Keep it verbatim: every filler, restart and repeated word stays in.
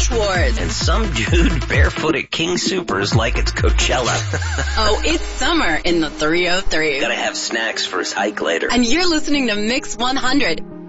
Wars. And some dude barefoot at King Soopers like it's Coachella. Oh, it's summer in the three oh three. Gotta have snacks for his hike later. And you're listening to Mix one hundred.